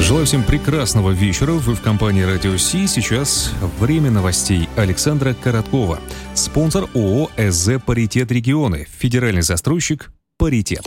Желаю всем прекрасного вечера. Вы в компании Радио Си. Сейчас время новостей Александра Короткова. Спонсор ООО «СЗ Паритет Регионы». Федеральный застройщик «Паритет».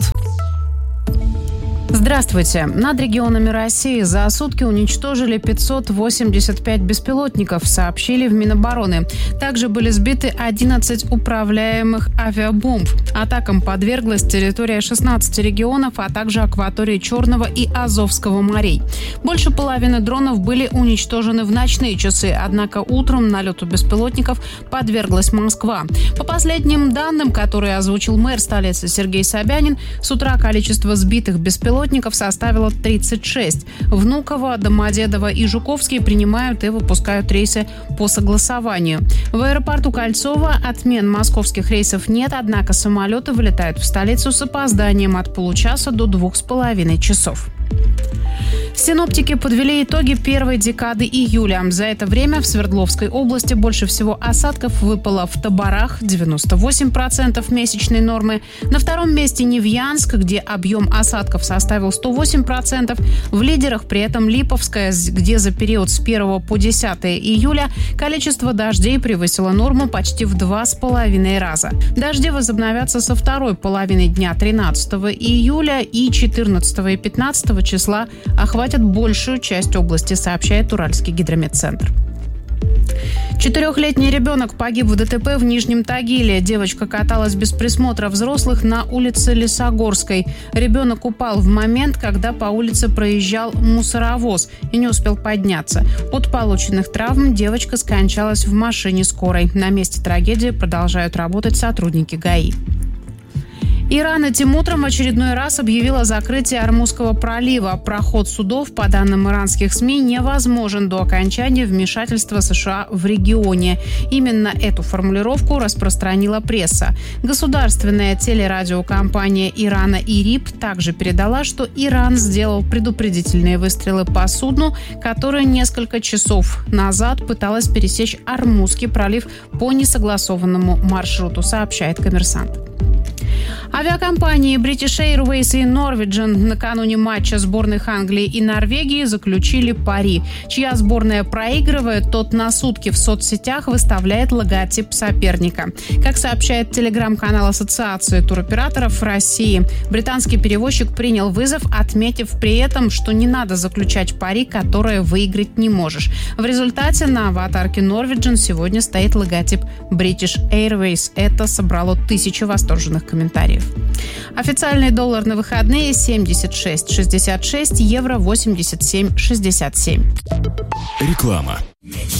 Здравствуйте. Над регионами России за сутки уничтожили 585 беспилотников, сообщили в Минобороны. Также были сбиты 11 управляемых авиабомб. Атакам подверглась территория 16 регионов, а также акватории Черного и Азовского морей. Больше половины дронов были уничтожены в ночные часы, однако утром налету беспилотников подверглась Москва. По последним данным, которые озвучил мэр столицы Сергей Собянин, с утра количество сбитых беспилотников составило 36. Внуково, Домодедово и Жуковский принимают и выпускают рейсы по согласованию. В аэропорту Кольцово отмен московских рейсов нет, однако самолеты вылетают в столицу с опозданием от получаса до 2,5 часов. Синоптики подвели итоги первой декады июля. За это время в Свердловской области больше всего осадков выпало в Табарах – 98% месячной нормы. На втором месте Невьянск, где объем осадков составил 108%. В лидерах при этом Липовская, где за период с 1 по 10 июля количество дождей превысило норму почти в 2,5 раза. Дожди возобновятся со второй половины дня 13 июля и 14 и 15 числа охватят большую часть области, сообщает Уральский гидрометцентр. 4-летний ребенок погиб в ДТП в Нижнем Тагиле. Девочка каталась без присмотра взрослых на улице Лесогорской. Ребенок упал в момент, когда по улице проезжал мусоровоз и не успел подняться. От полученных травм девочка скончалась в машине скорой. На месте трагедии продолжают работать сотрудники ГАИ. Иран этим утром в очередной раз объявила закрытие Ормузского пролива. Проход судов, по данным иранских СМИ, невозможен до окончания вмешательства США в регионе. Именно эту формулировку распространила пресса. Государственная телерадиокомпания Ирана ИРИБ также передала, что Иран сделал предупредительные выстрелы по судну, которое несколько часов назад пыталось пересечь Ормузский пролив по несогласованному маршруту, сообщает «Коммерсант». Авиакомпании British Airways и Norwegian накануне матча сборных Англии и Норвегии заключили пари. Чья сборная проигрывает, тот на сутки в соцсетях выставляет логотип соперника. Как сообщает телеграм-канал Ассоциации туроператоров России, британский перевозчик принял вызов, отметив при этом, что не надо заключать пари, которые выиграть не можешь. В результате на аватарке Norwegian сегодня стоит логотип British Airways. Это собрало тысячи восторженных комментариев. Официальный доллар на выходные 76,66, евро 87,67. Реклама.